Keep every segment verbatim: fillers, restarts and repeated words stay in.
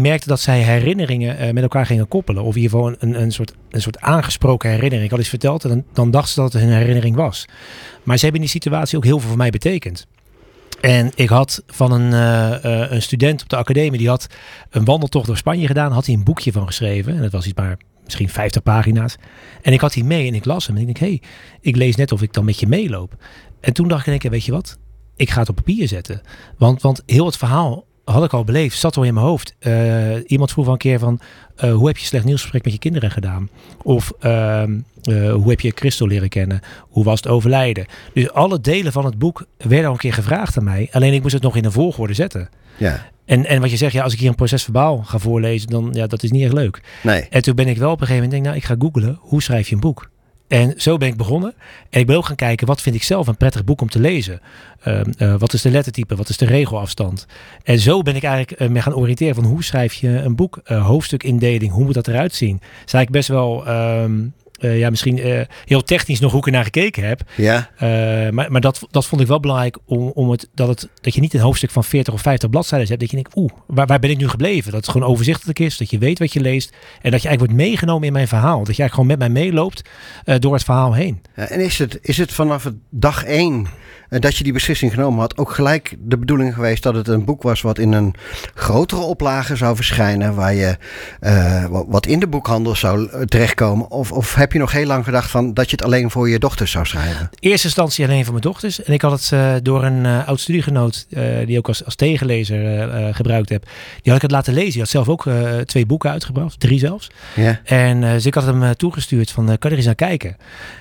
merkte dat zij herinneringen uh, met elkaar gingen koppelen. Of in ieder geval een, een, soort, een soort aangesproken herinnering. Ik had iets verteld en dan, dan dachten ze dat het hun herinnering was. Maar ze hebben in die situatie ook heel veel voor mij betekend. En ik had van een, uh, uh, een student op de academie, die had een wandeltocht door Spanje gedaan. Had hij een boekje van geschreven. En dat was iets maar misschien vijftig pagina's. En ik had die mee en ik las hem. En ik denk, hé, hey, ik lees net of ik dan met je meeloop. En toen dacht ik in één keer, weet je wat? Ik ga het op papier zetten. Want, want heel het verhaal had ik al beleefd, zat al in mijn hoofd. Uh, iemand vroeg al een keer van, uh, hoe heb je slecht nieuwsgesprek met je kinderen gedaan? Of uh, uh, hoe heb je Christel leren kennen? Hoe was het overlijden? Dus alle delen van het boek werden al een keer gevraagd aan mij. Alleen ik moest het nog in een volgorde zetten. Ja. En, en wat je zegt, ja, als ik hier een proces verbaal ga voorlezen, dan ja, dat is niet echt leuk. Nee. En toen ben ik wel op een gegeven moment, denk, nou, ik ga googlen, hoe schrijf je een boek? En zo ben ik begonnen. En ik ben ook gaan kijken, wat vind ik zelf een prettig boek om te lezen? Uh, uh, wat is de lettertype? Wat is de regelafstand? En zo ben ik eigenlijk uh, me gaan oriënteren van hoe schrijf je een boek? Uh, hoofdstukindeling, hoe moet dat eruit zien? Dat is eigenlijk best wel... Um, Uh, ja, misschien uh, heel technisch nog hoe ik er naar gekeken heb. Ja. Uh, maar maar dat, dat vond ik wel belangrijk om, om het, dat, het, dat je niet een hoofdstuk van veertig of vijftig bladzijden hebt. Dat je denkt, oeh, waar, waar ben ik nu gebleven? Dat het gewoon overzichtelijk is, dat je weet wat je leest. En dat je eigenlijk wordt meegenomen in mijn verhaal. Dat je eigenlijk gewoon met mij meeloopt uh, door het verhaal heen. Ja, en is het, is het vanaf het dag één uh, dat je die beslissing genomen had, ook gelijk de bedoeling geweest dat het een boek was wat in een grotere oplage zou verschijnen, waar je uh, wat in de boekhandel zou terechtkomen? Of, of heb je nog heel lang gedacht van dat je het alleen voor je dochters zou schrijven? In eerste instantie alleen voor mijn dochters. En ik had het uh, door een uh, oud studiegenoot, uh, die ook als, als tegenlezer uh, gebruikt heb. Die had ik het laten lezen. Die had zelf ook uh, twee boeken uitgebracht. Drie zelfs. Ja. En uh, dus ik had hem uh, toegestuurd van, uh, kan je er eens naar kijken?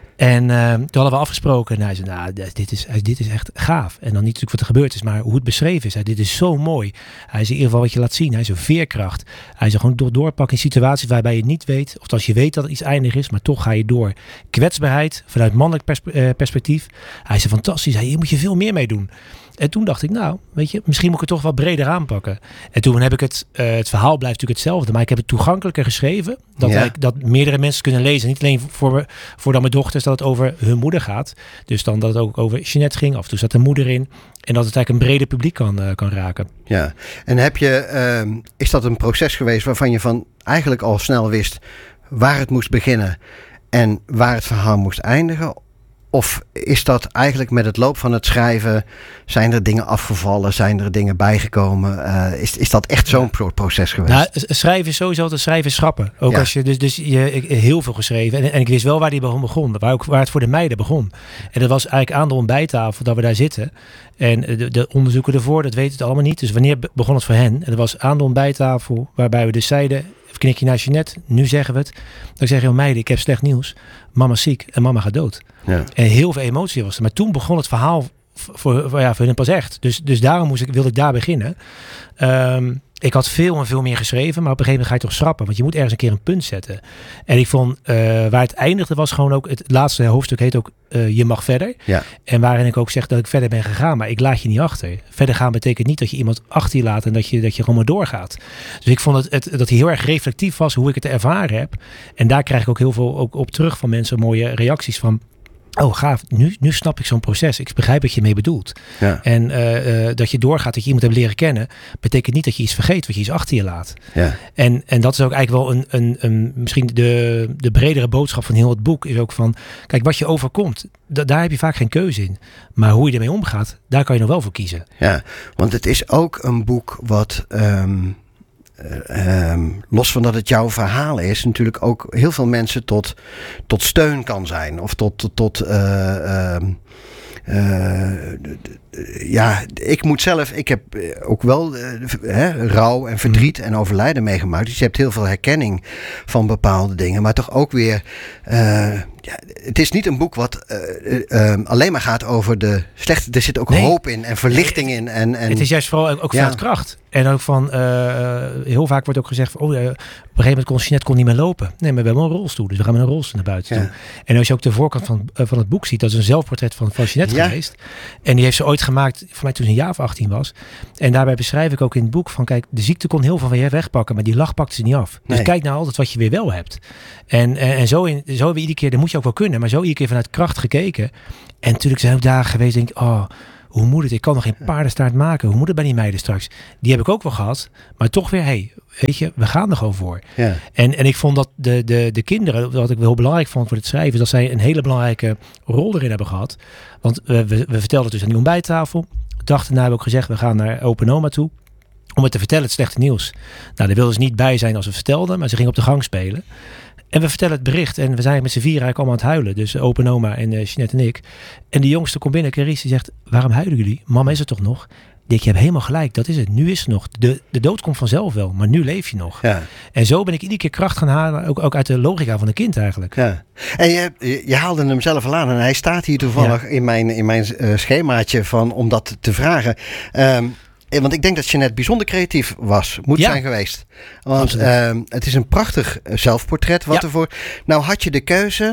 En uh, toen hadden we afgesproken. En hij zei, nou, dit is, dit is echt gaaf. En dan niet natuurlijk wat er gebeurd is, maar hoe het beschreven is. Hij zei, dit is zo mooi. Hij zei, in ieder geval wat je laat zien. Hij zei, veerkracht. Hij zei, gewoon door, doorpakken in situaties waarbij je niet weet. Of als je weet dat het iets eindig is, maar toch ga je door. Kwetsbaarheid, vanuit mannelijk perspe- uh, perspectief. Hij zei, fantastisch. Hij zei, hier moet je veel meer mee doen. En toen dacht ik, nou, weet je, misschien moet ik het toch wat breder aanpakken. En toen heb ik het, uh, het verhaal blijft natuurlijk hetzelfde, maar ik heb het toegankelijker geschreven. Dat, ja. ik, dat meerdere mensen kunnen lezen. Niet alleen voor, voor dan mijn dochters, dat het over hun moeder gaat. Dus dan dat het ook over Jeanette ging. Af en toe zat de moeder in. En dat het eigenlijk een breder publiek kan, uh, kan raken. Ja, en heb je, uh, is dat een proces geweest waarvan je van eigenlijk al snel wist waar het moest beginnen en waar het verhaal moest eindigen? Of is dat eigenlijk met het loop van het schrijven, zijn er dingen afgevallen, zijn er dingen bijgekomen? Uh, is, is dat echt zo'n ja. proces geweest? Nou, schrijven is sowieso altijd schrijven is schrappen. Ook ja. als je dus, dus je, ik, heel veel geschreven. En, en ik wist wel waar die begon, waar, ook, waar het voor de meiden begon. En dat was eigenlijk aan de ontbijttafel dat we daar zitten. En de, de onderzoeken ervoor, dat weten het allemaal niet. Dus wanneer begon het voor hen? En dat was aan de ontbijttafel, waarbij we dus zeiden, even knikje naar Jeanette, nu zeggen we het. Dan zeg je, oh meiden, ik heb slecht nieuws. Mama is ziek en mama gaat dood. Ja. En heel veel emotie was er. Maar toen begon het verhaal voor, voor, ja, voor hen pas echt. Dus, dus daarom moest ik, wilde ik daar beginnen. Um, ik had veel en veel meer geschreven, maar op een gegeven moment ga je toch schrappen. Want je moet ergens een keer een punt zetten. En ik vond, uh, waar het eindigde was gewoon ook, het laatste hoofdstuk heet ook uh, Je mag verder. Ja. En waarin ik ook zeg dat ik verder ben gegaan, maar ik laat je niet achter. Verder gaan betekent niet dat je iemand achter je laat en dat je, dat je gewoon maar doorgaat. Dus ik vond het, het, dat hij heel erg reflectief was hoe ik het ervaren heb. En daar krijg ik ook heel veel ook op terug van mensen, mooie reacties van. Oh, gaaf. Nu, nu snap ik zo'n proces. Ik begrijp wat je mee bedoelt. Ja. En uh, uh, dat je doorgaat, dat je iemand hebt leren kennen, betekent niet dat je iets vergeet, wat je iets achter je laat. Ja. En, en dat is ook eigenlijk wel een, een, een misschien de, de bredere boodschap van heel het boek, is ook van, kijk, wat je overkomt, da, daar heb je vaak geen keuze in. Maar hoe je ermee omgaat, daar kan je nog wel voor kiezen. Ja, want het is ook een boek wat, um, uh, um, los van dat het jouw verhaal is, natuurlijk ook heel veel mensen tot, tot steun kan zijn. Of tot, tot, tot uh, um, uh, ja, ik moet zelf, ik heb ook wel uh, hè, rouw en verdriet en overlijden meegemaakt. Dus je hebt heel veel herkenning van bepaalde dingen. Maar toch ook weer, uh, ja, het is niet een boek wat uh, uh, alleen maar gaat over de slechte. Er zit ook nee. hoop in en verlichting in. En, en, het is juist vooral ook vanuit ja. kracht. En ook van, uh, heel vaak wordt ook gezegd van, oh, uh, op een gegeven moment kon Jeanette kon niet meer lopen. Nee, maar we hebben een rolstoel, dus we gaan met een rolstoel naar buiten ja. toe. En als je ook de voorkant van, uh, van het boek ziet, dat is een zelfportret van, van Jeanette ja. geweest. En die heeft ze ooit gemaakt, voor mij toen ze een jaar of achttien was. En daarbij beschrijf ik ook in het boek van, kijk, de ziekte kon heel veel van je wegpakken, maar die lach pakte ze niet af. Dus nee. kijk nou altijd wat je weer wel hebt. En, en, en zo, in, zo iedere keer, dat moet je ook wel kunnen, maar zo iedere keer vanuit kracht gekeken. En natuurlijk zijn ook dagen geweest, denk ik, oh, hoe moet het? Ik kan nog geen paardenstaart maken. Hoe moet het bij die meiden straks? Die heb ik ook wel gehad. Maar toch weer, hey, weet je, we gaan er gewoon voor. Ja. En, en ik vond dat de, de, de kinderen, wat ik wel belangrijk vond voor het schrijven, dat zij een hele belangrijke rol erin hebben gehad. Want we, we, we vertelden dus aan die ontbijttafel. De dag daarna hebben we ook gezegd, we gaan naar Open Oma toe. Om het te vertellen, het slechte nieuws. Nou, daar wilden ze niet bij zijn als we vertelden, maar ze gingen op de gang spelen. En we vertellen het bericht en we zijn met z'n vier eigenlijk allemaal aan het huilen. Dus Open Oma en uh, Jeanette en ik. En die jongste komt binnen, Carice, die zegt, waarom huilen jullie? Mama is er toch nog? Ik, je hebt helemaal gelijk, dat is het. Nu is het nog. De, de dood komt vanzelf wel, maar nu leef je nog. Ja. En zo ben ik iedere keer kracht gaan halen, ook, ook uit de logica van een kind eigenlijk. Ja. En je, je, je haalde hem zelf al aan en hij staat hier toevallig ja. in mijn, in mijn uh, schemaatje van, om dat te vragen. Um, Want ik denk dat Jeanette bijzonder creatief was. Moet ja. zijn geweest. Want uh, het is een prachtig zelfportret. Wat ja. ervoor. Nou had je de keuze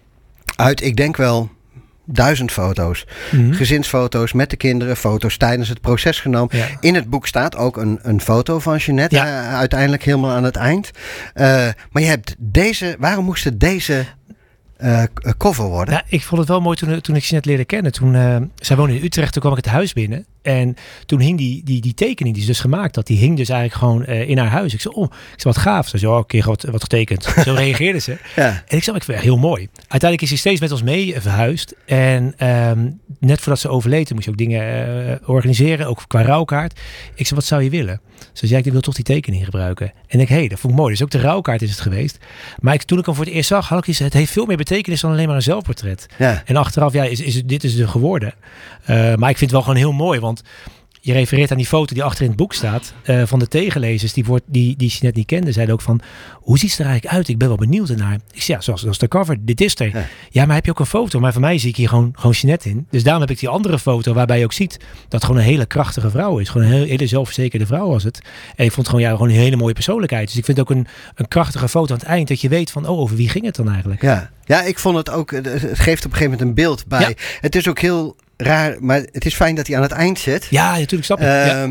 uit, ik denk wel, duizend foto's. Mm-hmm. Gezinsfoto's met de kinderen. Foto's tijdens het proces genomen. Ja. In het boek staat ook een, een foto van Jeanette. Ja. Uh, uiteindelijk helemaal aan het eind. Uh, maar je hebt deze. Waarom moest het deze... Uh, cover worden? Ja, ik vond het wel mooi toen, toen ik Jeanette leerde kennen. Toen, uh, zij woonde in Utrecht, toen kwam ik het huis binnen. En toen hing die, die, die tekening die ze dus gemaakt had, die hing dus eigenlijk gewoon uh, in haar huis. Ik zei, oh, ik zei, wat gaaf. Ze zei, oh, een keer wat, wat getekend. Zo reageerde ze. Ja. En ik zei, ik vind het heel mooi. Uiteindelijk is hij steeds met ons mee verhuisd. En um, net voordat ze overleed, moest je ook dingen uh, organiseren, ook qua rouwkaart. Ik zei, wat zou je willen? Ze zei, ik wil toch die tekening gebruiken. En ik, hé, hey, dat vond ik mooi. Dus ook de rouwkaart is het geweest. Maar ik, toen ik hem voor het eerst zag, had ik iets, het heeft veel meer betekenis dan alleen maar een zelfportret. Ja. En achteraf, ja, is, is, dit is er geworden. Uh, maar ik vind het wel gewoon heel mooi, want je refereert aan die foto die achter in het boek staat. Uh, van de tegenlezers die, voor, die, die je net niet kende. Zeiden ook van, hoe ziet ze er eigenlijk uit? Ik ben wel benieuwd ernaar. Ik zei, ja, zoals, zoals de cover. Dit is er. Ja. ja, maar heb je ook een foto? Maar voor mij zie ik hier gewoon, gewoon Jeanette in. Dus daarom heb ik die andere foto waarbij je ook ziet dat het gewoon een hele krachtige vrouw is. Gewoon een hele, hele zelfverzekerde vrouw was het. En ik vond het gewoon, ja, gewoon een hele mooie persoonlijkheid. Dus ik vind ook een, een krachtige foto aan het eind. Dat je weet van, oh, over wie ging het dan eigenlijk? Ja, ja, ik vond het ook, het geeft op een gegeven moment een beeld bij. Ja. Het is ook heel raar, maar het is fijn dat hij aan het eind zit. Ja, natuurlijk, snap ik. Uh, ja.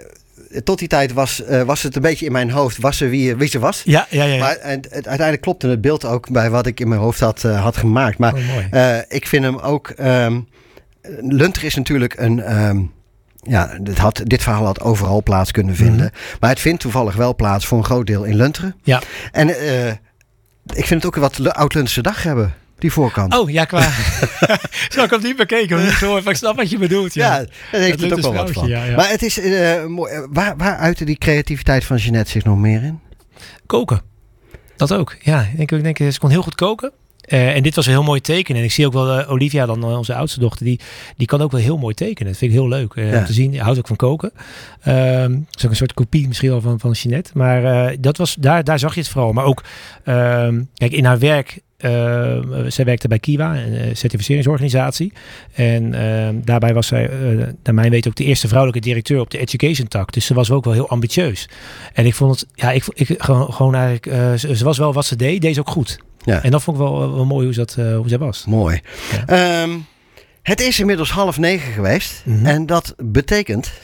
Tot die tijd was, uh, was het een beetje in mijn hoofd, was ze wie, wie ze was. Ja, ja, ja. ja. Maar het, het, uiteindelijk klopte het beeld ook bij wat ik in mijn hoofd had, uh, had gemaakt. Maar oh, uh, ik vind hem ook... Um, Lunteren is natuurlijk een... Um, ja, dit, had, dit verhaal had overal plaats kunnen vinden. Mm-hmm. Maar het vindt toevallig wel plaats voor een groot deel in Lunteren. Ja. En uh, ik vind het ook wat oud-Lunterse dag hebben. Die voorkant. Oh, ja, qua... Zo, ik had niet bekeken. Maar ik snap wat je bedoelt. Ja, ja daar heeft het ook wel wat van. Ja, ja. Maar het is... Uh, mooi. Waar, waar uitte die creativiteit van Jeanette zich nog meer in? Koken. Dat ook. Ja, ik denk, ik denk ze kon heel goed koken. Uh, en dit was een heel mooi tekenen. En ik zie ook wel uh, Olivia, dan uh, onze oudste dochter, die, die kan ook wel heel mooi tekenen. Dat vind ik heel leuk uh, ja. om te zien. Hij houdt ook van koken. Uh, dat is ook een soort kopie misschien wel van, van Jeanette. Maar uh, dat was, daar, daar zag je het vooral. Maar ook, uh, kijk, in haar werk... Uh, zij werkte bij Kiwa, een uh, certificeringsorganisatie. En uh, daarbij was zij, uh, naar mijn weten, ook de eerste vrouwelijke directeur op de education tak. Dus ze was ook wel heel ambitieus. En ik vond het, ja, ik, ik gewoon, gewoon eigenlijk, uh, ze, ze was wel wat ze deed, deed ze ook goed. Ja. En dat vond ik wel, wel mooi hoe, dat, uh, hoe zij was. Mooi. Ja. Um, het is inmiddels half negen geweest. Mm-hmm. En dat betekent...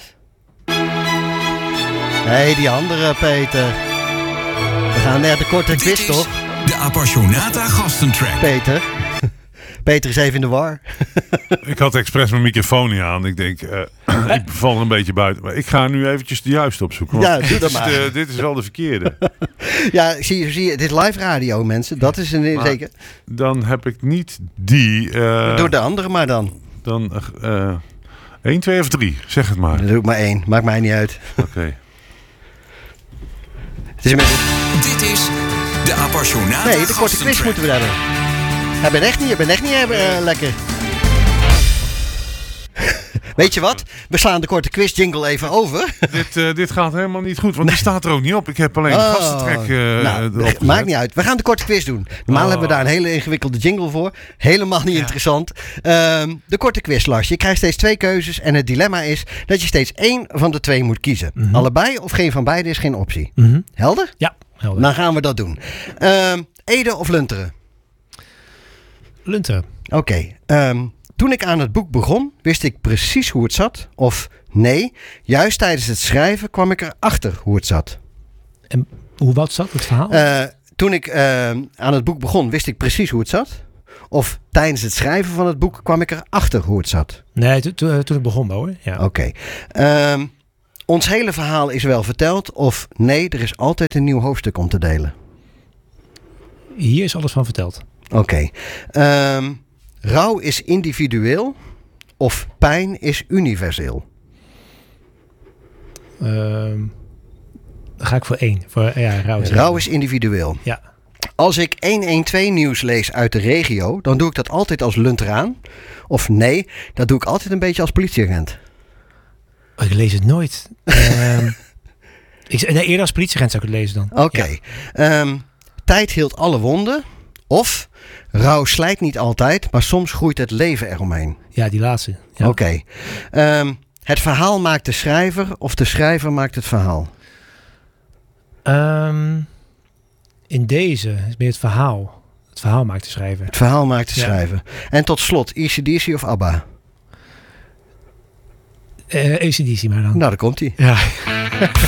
Nee, die andere Peter. We gaan naar de korte quiz, toch? De Appassionata gastentrack. Peter. Peter is even in de war. Ik had expres mijn microfoon niet aan. Ik denk, uh, ik val er een beetje buiten. Maar ik ga nu eventjes de juiste opzoeken. Ja, doe dat maar. De, dit is wel de verkeerde. Ja, zie je, zie je, dit is live radio, mensen. Dat is een maar zeker. Dan heb ik niet die. Uh, doe de andere maar dan. Dan uh, één, twee of drie. Zeg het maar. Dan doe ik maar één. Maakt mij niet uit. Oké. Okay. Het is inmiddels... Dit is de Appassionata. Nee, de korte quiz moeten we hebben. Hij bent echt niet, je bent echt niet uh, lekker. Weet je wat? We slaan de korte quiz jingle even over. dit, uh, dit gaat helemaal niet goed, want nee. die staat er ook niet op. Ik heb alleen oh, de gastentrek uh, nou, erop gezet. Maakt niet uit. We gaan de korte quiz doen. Normaal oh. hebben we daar een hele ingewikkelde jingle voor. Helemaal niet ja. interessant. Um, de korte quiz, Lars. Je krijgt steeds twee keuzes en het dilemma is dat je steeds één van de twee moet kiezen. Mm-hmm. Allebei of geen van beide is geen optie. Mm-hmm. Helder? Ja, helder. Dan gaan we dat doen. Um, Ede of Lunteren? Lunteren. Oké. Okay. Um, Toen ik aan het boek begon, wist ik precies hoe het zat. Of nee, juist tijdens het schrijven kwam ik erachter hoe het zat. En hoe wat zat het verhaal? Uh, toen ik uh, aan het boek begon, wist ik precies hoe het zat. Of tijdens het schrijven van het boek kwam ik erachter hoe het zat? Nee, to, to, toen ik begon hoor. Ja. Oké. Okay. Um, ons hele verhaal is wel verteld. Of nee, er is altijd een nieuw hoofdstuk om te delen. Hier is alles van verteld. Oké. Okay. Um, rouw is individueel. Of pijn is universeel? Um, dan ga ik voor één. Voor, ja, rouw is, rouw is individueel. Ja. Als ik honderdtwaalf nieuws lees uit de regio, dan doe ik dat altijd als lunteraan. Of nee, dat doe ik altijd een beetje als politieagent. Oh, ik lees het nooit. um, ik, nee, eerder als politieagent zou ik het lezen dan. Oké. Okay. Ja. Um, tijd heelt alle wonden. Of rouw slijt niet altijd, maar soms groeit het leven eromheen. Ja, die laatste. Ja. Oké. Okay. Um, het verhaal maakt de schrijver of de schrijver maakt het verhaal? Um, in deze is meer het verhaal. Het verhaal maakt de schrijver. Het verhaal maakt de ja. schrijver. En tot slot, A C D C of ABBA? Uh, A C D C maar dan. Nou, daar komt hij. Ja.